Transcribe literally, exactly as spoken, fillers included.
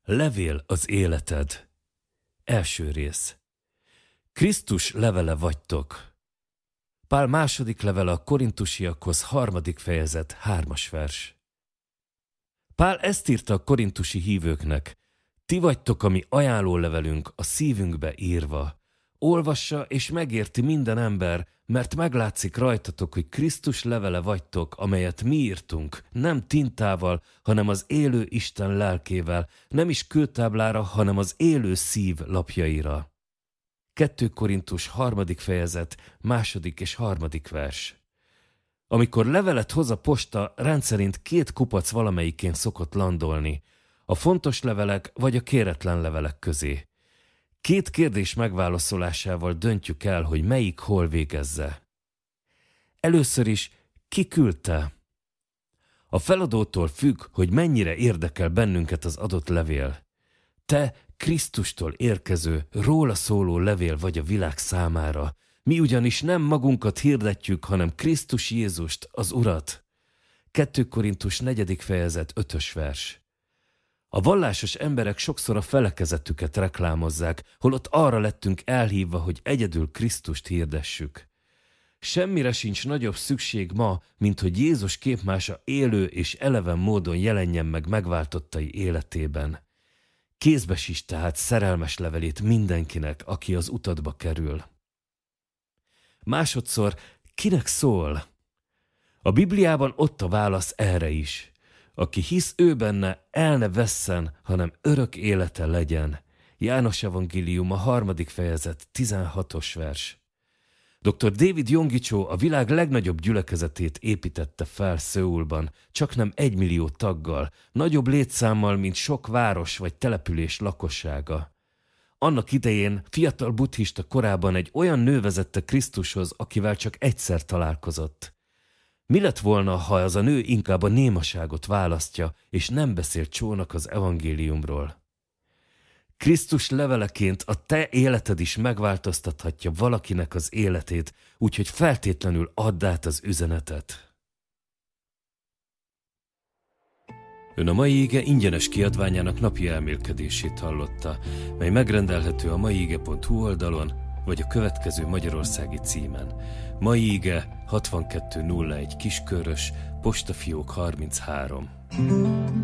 Levél az életed. Első rész. Krisztus levele vagytok. Pál második levele a korintusiakhoz, harmadik fejezet, hármas vers. Pál ezt írta a korintusi hívőknek: ti vagytok a mi ajánlólevelünk, a szívünkbe írva. Olvassa és megérti minden ember, mert meglátszik rajtatok, hogy Krisztus levele vagytok, amelyet mi írtunk, nem tintával, hanem az élő Isten lelkével, nem is kőtáblára, hanem az élő szív lapjaira. Kettő Korintus harmadik fejezet, második és harmadik vers. Amikor levelet hoz a posta, rendszerint két kupac valamelyikén szokott landolni, a fontos levelek vagy a kéretlen levelek közé. Két kérdés megválaszolásával döntjük el, hogy melyik hol végezze. Először is, ki küldte? A feladótól függ, hogy mennyire érdekel bennünket az adott levél. Te Krisztustól érkező, róla szóló levél vagy a világ számára. Mi ugyanis nem magunkat hirdetjük, hanem Krisztus Jézust, az Urat. Kettő Korintus negyedik fejezet, ötös vers. A vallásos emberek sokszor a felekezetüket reklámozzák, holott arra lettünk elhívva, hogy egyedül Krisztust hirdessük. Semmire sincs nagyobb szükség ma, mint hogy Jézus képmása élő és eleven módon jelenjen meg megváltottai életében. Kézbesíts tehát szerelmes levelét mindenkinek, aki az utadba kerül. Másodszor, kinek szól? A Bibliában ott a válasz erre is. Aki hisz ő benne, el ne vesszen, hanem örök élete legyen. János evangélium a harmadik fejezet, tizenhatos vers. doktor David Yonggi-Cho a világ legnagyobb gyülekezetét építette fel Szöulban, csaknem egymillió taggal, nagyobb létszámmal, mint sok város vagy település lakossága. Annak idején fiatal buddhista korában egy olyan nő vezette Krisztushoz, akivel csak egyszer találkozott. Mi lett volna, ha az a nő inkább a némaságot választja, és nem beszél Csónak az evangéliumról? Krisztus leveleként a te életed is megváltoztathatja valakinek az életét, úgyhogy feltétlenül add át az üzenetet. Ön a Mai Ige ingyenes kiadványának napi elmélkedését hallotta, mely megrendelhető a maiige pont hu oldalon, vagy a következő magyarországi címen. Mai Ige hatvankettő nulla egy Kiskörös, postafiók harminchárom.